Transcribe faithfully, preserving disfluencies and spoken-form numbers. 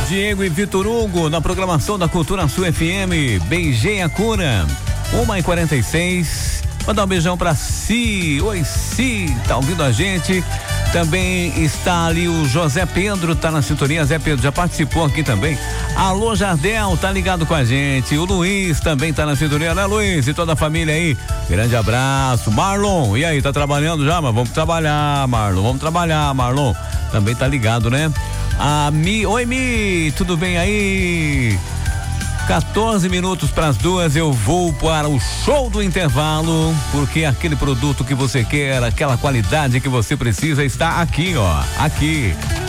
Diego e Vitor Hugo na programação da Cultura Sul F M. Beijei a cura. uma e quarenta e seis. Mandar um beijão pra Si. Oi, Si, tá ouvindo a gente? Também está ali o José Pedro, tá na sintonia. Zé Pedro já participou aqui também. Alô, Jardel, tá ligado com a gente. O Luiz também tá na sintonia, né, Luiz? E toda a família aí. Grande abraço. Marlon, e aí, tá trabalhando já? Mas vamos trabalhar, Marlon. Vamos trabalhar, Marlon. Também tá ligado, né? A Mi, oi Mi, tudo bem aí? quatorze minutos para as duas, eu vou para o show do intervalo, porque aquele produto que você quer, aquela qualidade que você precisa está aqui, ó, aqui.